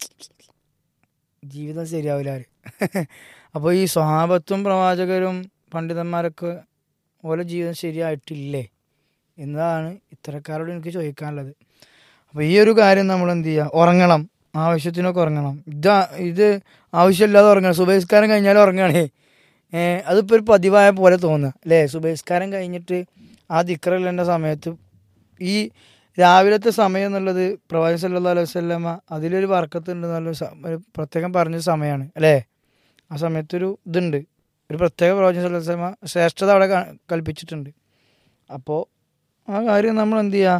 ജീവിതം ശരിയാവില്ല. അപ്പോൾ ഈ സ്വഹാബത്തും പ്രവാചകരും പണ്ഡിതന്മാരൊക്കെ ഓരോ ജീവിതം ശരിയായിട്ടില്ലേ എന്നതാണ് ഇത്തരക്കാരോട് എനിക്ക് ചോദിക്കാനുള്ളത്. അപ്പോൾ ഈ ഒരു കാര്യം നമ്മൾ എന്ത് ചെയ്യുക, ഉറങ്ങണം, ആവശ്യത്തിനൊക്കെ ഉറങ്ങണം. ഇതാ ഇത് ആവശ്യമില്ലാതെ ഉറങ്ങണം. സുബഹിസ്കാരം കഴിഞ്ഞാൽ ഉറങ്ങണേ, അതിപ്പോൾ ഒരു പതിവായ പോലെ തോന്നുക അല്ലേ. സുബഹിസ്കാരം കഴിഞ്ഞിട്ട് ആ ദിക്റിൻ്റെ സമയത്ത് ഈ രാവിലത്തെ സമയം എന്നുള്ളത് പ്രവാചകൻ സല്ലല്ലാഹു അലൈഹി വസല്ലമ അതിലൊരു ബർക്കത്ത് ഉണ്ട് എന്നുള്ള ഒരു പ്രത്യേകം പറഞ്ഞ സമയമാണ് അല്ലേ. ആ സമയത്തൊരു ഇതുണ്ട്, ഒരു പ്രത്യേക പ്രവാചകൻ സല്ലല്ലാഹു അലൈഹി വസല്ലമ ശ്രേഷ്ഠത അവിടെ കൽപ്പിച്ചിട്ടുണ്ട്. അപ്പോൾ ആ കാര്യം നമ്മൾ എന്ത് ചെയ്യുക,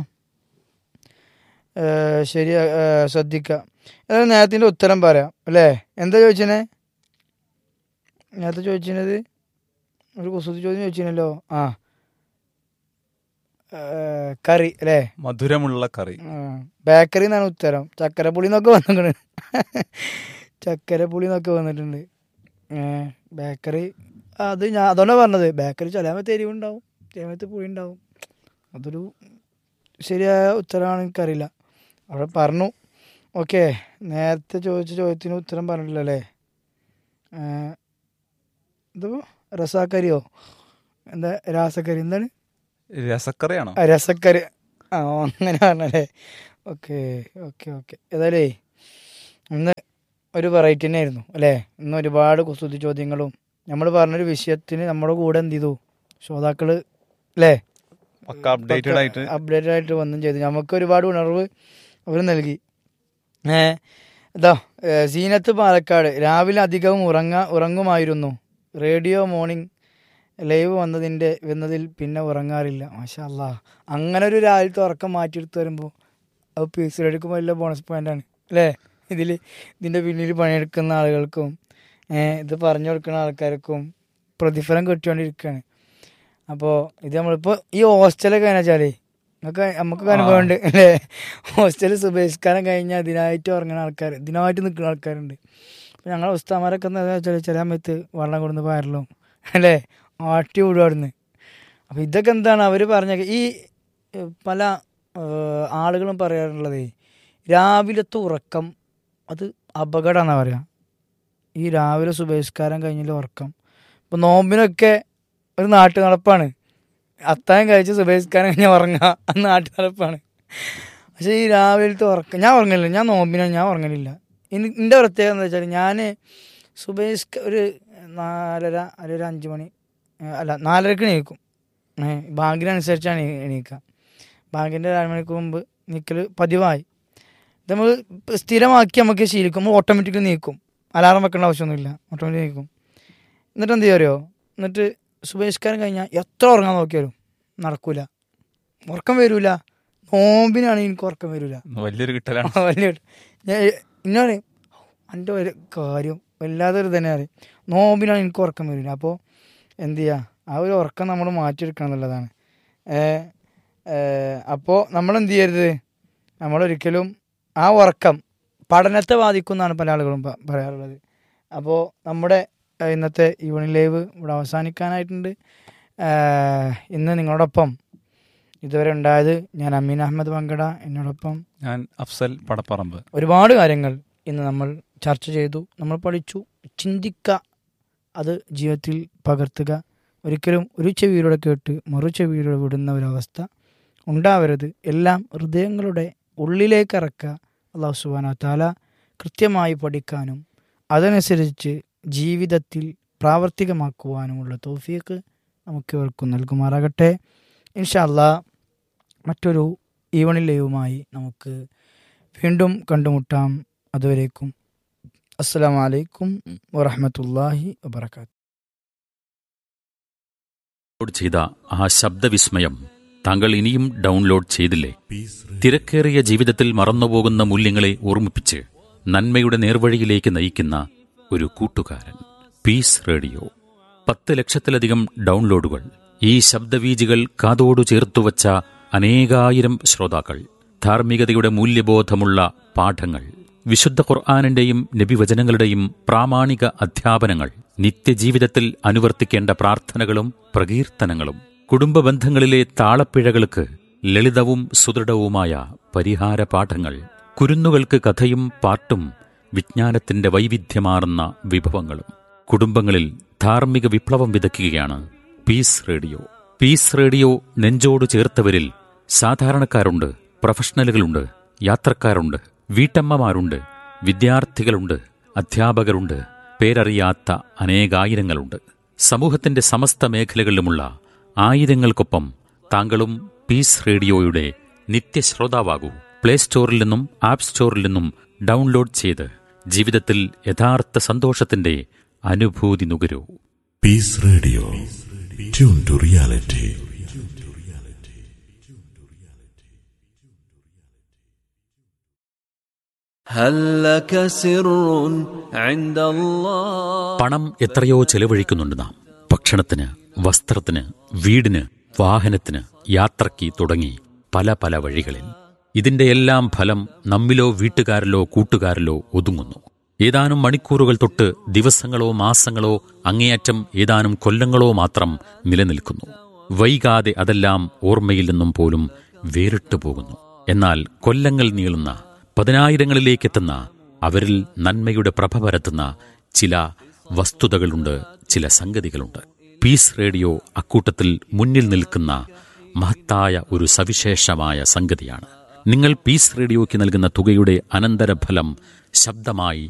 ശരി ശ്രദ്ധിക്കുക. ഏതായാലും നേരത്തിൻ്റെ ഉത്തരം പറയാം അല്ലേ. എന്താ ചോദിച്ചേ? നേരത്തെ ചോദിച്ചത് ഒരു കുസൃതി ചോദ്യം ചോദിച്ചിരുന്നല്ലോ. ആ കറി അല്ലേ, മധുരമുള്ള കറി. ബേക്കറി എന്നാണ് ഉത്തരം. ചക്കരപ്പുളി എന്നൊക്കെ വന്നിട്ടുണ്ട്, ചക്കരപ്പുളി എന്നൊക്കെ വന്നിട്ടുണ്ട്. ബേക്കറി അത് ഞാൻ അതുകൊണ്ടാണ് പറഞ്ഞത്. ബേക്കറി ചില സമയത്ത് എരിവുണ്ടാവും, ചില സമയത്ത് പുളി ഉണ്ടാവും. അതൊരു ശരിയായ ഉത്തരമാണ്, എനിക്കറിയില്ല. അവിടെ പറഞ്ഞു. ഓക്കെ, നേരത്തെ ചോദിച്ച ചോദ്യത്തിന് ഉത്തരം പറഞ്ഞിട്ടില്ല അല്ലേ. എന്തോ രസാക്കരിയോ എന്താ രാസക്കറി, എന്താണ് രസക്കറിയാണോ? രസക്കറി, ആ അങ്ങനെ പറഞ്ഞല്ലേ. ഓക്കെ ഓക്കെ ഓക്കെ ഏതായാലേ ഇന്ന് ഒരു വെറൈറ്റി തന്നെ ആയിരുന്നു അല്ലേ. ഇന്ന് ഒരുപാട് കുസൃതി ചോദ്യങ്ങളും നമ്മൾ പറഞ്ഞൊരു വിഷയത്തിന് നമ്മുടെ കൂടെ എന്ത് ചെയ്തു ശ്രോതാക്കൾ അല്ലേ ഒക്കെ അപ്ഡേറ്റഡ് ആയിട്ട് അപ്ഡേറ്റഡ് ആയിട്ട് വന്നും ചെയ്തു. നമുക്ക് ഒരുപാട് ഉണർവ് അവർ നൽകി. ഏഹ് ഇതാ സീനത്ത് പാലക്കാട്, രാവിലെ അധികവും ഉറങ്ങ ഉറങ്ങുമായിരുന്നു റേഡിയോ മോർണിംഗ് ലൈവ് വന്നതിൻ്റെ വന്നതിൽ പിന്നെ ഉറങ്ങാറില്ല. മാഷാ അല്ലാ, അങ്ങനെ ഒരു രാവിലത്തെ ഉറക്കം മാറ്റിയെടുത്ത് വരുമ്പോൾ അത് പീസ് എടുക്കുമ്പോൾ വലിയ ബോണസ് പോയിൻ്റാണ് അല്ലേ. ഇതിൽ ഇതിൻ്റെ പിന്നിൽ പണിയെടുക്കുന്ന ആളുകൾക്കും ഇത് പറഞ്ഞു കൊടുക്കുന്ന ആൾക്കാർക്കും പ്രതിഫലം കിട്ടിക്കൊണ്ടിരിക്കുകയാണ്. അപ്പോൾ ഇത് നമ്മളിപ്പോൾ ഈ ഹോസ്റ്റലൊക്കെ എങ്ങനെ വെച്ചാൽ നമുക്ക് നമുക്കൊക്കെ അനുഭവം ഉണ്ട് അല്ലേ. ഹോസ്റ്റലിൽ സുബഹിസ്കാരം കഴിഞ്ഞാൽ ഇതിനായിട്ട് ഉറങ്ങുന്ന ആൾക്കാർ, ഇതിനായിട്ട് നിൽക്കുന്ന ആൾക്കാരുണ്ട്. അപ്പോൾ ഞങ്ങൾ ഉസ്താമാരൊക്കെ എന്താ വെച്ചാൽ ചില സമയത്ത് വെള്ളം കൊടുന്ന് പയറലും അല്ലേ ആട്ടി വിടുവാടുന്ന്. അപ്പോൾ ഇതൊക്കെ എന്താണ് അവർ പറഞ്ഞ ഈ പല ആളുകളും പറയാറുള്ളത് രാവിലത്തെ ഉറക്കം അത് അപകടമാണെന്നാണ് പറയുക. ഈ രാവിലെ സുബഹിസ്കാരം കഴിഞ്ഞില്ല ഉറക്കം. ഇപ്പോൾ നോമ്പിനൊക്കെ ഒരു നാട്ടു നടപ്പാണ്, അത്താഴം കഴിച്ച് സുബഹിസ്കാരം കഴിഞ്ഞാൽ ഉറങ്ങുക, അത് നാട്ടു നടപ്പാണ്. പക്ഷേ ഈ രാവിലത്തെ ഉറക്കം ഞാൻ ഉറങ്ങലില്ല, ഞാൻ നോമ്പിനാണ് ഞാൻ ഉറങ്ങലില്ല. ഇനി എൻ്റെ പ്രത്യേകത എന്താ വെച്ചാൽ ഞാൻ സുബഹിസ്ക ഒരു നാലര അല്ലെങ്കിൽ ഒരു അഞ്ച് മണി അല്ല നാലരക്ക് എണീക്കും. ബാങ്കിനനുസരിച്ചാണ് എണീക്കുക. ബാങ്കിൻ്റെ ഒരു അരമണിക്ക് മുമ്പ് നിൽക്കൽ പതിവായി. ഇത് നമ്മൾ സ്ഥിരമാക്കി നമുക്ക് ശീലിക്കും. നമ്മൾ ഓട്ടോമാറ്റിക്കലി നീക്കും, അലാറം വെക്കേണ്ട ആവശ്യമൊന്നുമില്ല, ഓട്ടോമാറ്റിക് നീക്കും. എന്നിട്ട് എന്ത് ചെയ്യുമോ, എന്നിട്ട് സുബഹിസ്കാരം കഴിഞ്ഞാൽ എത്ര ഉറങ്ങാൻ നോക്കിയാലും നടക്കൂല, ഉറക്കം വരില്ല. നോമ്പിനാണ് എനിക്ക് ഉറക്കം വരില്ല, വലിയൊരു കിട്ടലാണ്. വലിയ ഞാൻ ഇന്നാണ് എൻ്റെ ഒരു കാര്യം വല്ലാതെ ഒരു തന്നെ അറിയാം, നോമ്പിനാണ് എനിക്ക് ഉറക്കം വരില്ല. അപ്പോൾ എന്ത് ചെയ്യുക, ആ ഒരു ഉറക്കം നമ്മൾ മാറ്റിയെടുക്കണം എന്നുള്ളതാണ്. അപ്പോൾ നമ്മളെന്ത് ചെയ്യരുത്, നമ്മളൊരിക്കലും ആ ഉറക്കം പഠനത്തെ ബാധിക്കുമെന്നാണ് പല ആളുകളും പറയാറുള്ളത്. അപ്പോൾ നമ്മുടെ ഇന്നത്തെ ഈവനിംഗ് ലൈവ് ഇവിടെ അവസാനിക്കാനായിട്ടുണ്ട്. ഇന്ന് നിങ്ങളോടൊപ്പം ഇതുവരെ ഉണ്ടായത് ഞാൻ അമീൻ അഹമ്മദ് പങ്കട, എന്നോടൊപ്പം ഞാൻ അഫ്സൽ പടപ്പറമ്പ്. ഒരുപാട് കാര്യങ്ങൾ ഇന്ന് നമ്മൾ ചർച്ച ചെയ്തു, നമ്മൾ പഠിച്ചു. ചിന്തിക്കുക, അത് ജീവിതത്തിൽ പകർത്തുക. ഒരിക്കലും ഒരു ചെവിയിലൂടെ കേട്ട് മറു ചെവിയിലൂടെ വിടുന്ന ഒരവസ്ഥ ഉണ്ടാവരുത്. എല്ലാം ഹൃദയങ്ങളുടെ ഉള്ളിലേക്ക് ഇറക്കുക. അല്ലാഹു സുബ്ഹാനഹു വ തആല കൃത്യമായി പഠിക്കാനും അതനുസരിച്ച് ജീവിതത്തിൽ പ്രാവർത്തികമാക്കുവാനുമുള്ള തൗഫീഖ് നമുക്ക് ഇവർക്കും നൽകുമാറാകട്ടെ. ഇൻഷാ അല്ലാഹ് മറ്റൊരു ഈവനിംഗ് ലൈവുമായി നമുക്ക് വീണ്ടും കണ്ടുമുട്ടാം. അതുവരേക്കും അസ്സലാമു അലൈക്കും വറഹ്മത്തുള്ളാഹി വബറകാതുഹു. ചെയ്ത ആ ശബ്ദവിസ്മയം താങ്കൾ ഇനിയും ഡൗൺലോഡ് ചെയ്തില്ലേ? തിരക്കേറിയ ജീവിതത്തിൽ മറന്നുപോകുന്ന മൂല്യങ്ങളെ ഓർമ്മിപ്പിച്ച് നന്മയുടെ നേർവഴിയിലേക്ക് നയിക്കുന്ന ഒരു കൂട്ടുകാരൻ. Piece radio. പത്ത് ലക്ഷത്തിലധികം ഡൗൺലോഡുകൾ. ഈ ശബ്ദവീജികൾ കാതോടു ചേർത്തുവച്ച അനേകായിരം ശ്രോതാക്കൾ. ധാർമ്മികതയുടെ മൂല്യബോധമുള്ള പാഠങ്ങൾ, വിശുദ്ധ ഖുർആാനിന്റെയും നബിവചനങ്ങളുടെയും പ്രാമാണിക അധ്യാപനങ്ങൾ, നിത്യജീവിതത്തിൽ അനുവർത്തിക്കേണ്ട പ്രാർത്ഥനകളും പ്രകീർത്തനങ്ങളും, കുടുംബ ബന്ധങ്ങളിലെ താളപ്പിഴകൾക്ക് ലളിതവും സുദൃഢവുമായ പരിഹാര പാഠങ്ങൾ, കുരുന്നുകൾക്ക് കഥയും പാട്ടും വിജ്ഞാനത്തിന്റെ വൈവിധ്യമാർന്ന വിഭവങ്ങളും. കുടുംബങ്ങളിൽ ധാർമ്മിക വിപ്ലവം വിതയ്ക്കുകയാണ് പീസ് റേഡിയോ. പീസ് റേഡിയോ നെഞ്ചോട് ചേർത്തവരിൽ സാധാരണക്കാരുണ്ട്, പ്രൊഫഷണലുകളുണ്ട്, യാത്രക്കാരുണ്ട്, വീട്ടമ്മമാരുണ്ട്, വിദ്യാർത്ഥികളുണ്ട്, അധ്യാപകരുണ്ട്, പേരറിയാത്ത അനേകായിരങ്ങളുണ്ട്. സമൂഹത്തിന്റെ സമസ്ത മേഖലകളിലുമുള്ള ആയിരങ്ങൾക്കൊപ്പം താങ്കളും പീസ് റേഡിയോയുടെ നിത്യശ്രോതാവാകൂ. പ്ലേ സ്റ്റോറിൽ നിന്നും ആപ്പ് സ്റ്റോറിൽ നിന്നും ഡൗൺലോഡ് ചെയ്ത് ജീവിതത്തിൽ യഥാർത്ഥ സന്തോഷത്തിന്റെ അനുഭൂതി നുകരൂ. Piece radio, tune to reality. പണം എത്രയോ ചെലവഴിക്കുന്നുണ്ട് നാം. ഭക്ഷണത്തിന്, വസ്ത്രത്തിന്, വീടിന്, വാഹനത്തിന്, യാത്രയ്ക്ക് തുടങ്ങി പല പല വഴികളിൽ. ഇതിന്റെ എല്ലാം ഫലം നമ്മിലോ വീട്ടുകാരിലോ കൂട്ടുകാരിലോ ഒതുങ്ങുന്നു. ഏതാനും മണിക്കൂറുകൾ തൊട്ട് ദിവസങ്ങളോ മാസങ്ങളോ അങ്ങേയറ്റം ഏതാനും കൊല്ലങ്ങളോ മാത്രം നിലനിൽക്കുന്നു. വൈകാതെ അതെല്ലാം ഓർമ്മയിൽ നിന്നും പോലും വേറിട്ടു പോകുന്നു. എന്നാൽ കൊല്ലങ്ങൾ നീളുന്ന, പതിനായിരങ്ങളിലേക്കെത്തുന്ന, അവരിൽ നന്മയുടെ പ്രഭ പരത്തുന്ന ചില വസ്തുതകളുണ്ട്, ചില സംഗതികളുണ്ട്. പീസ് റേഡിയോ അക്കൂട്ടത്തിൽ മുന്നിൽ നിൽക്കുന്ന മഹത്തായ ഒരു സവിശേഷമായ സംഗതിയാണ്. നിങ്ങൾ പീസ് റേഡിയോയ്ക്ക് നൽകുന്ന തുകയുടെ അനന്തരഫലം ശബ്ദമായി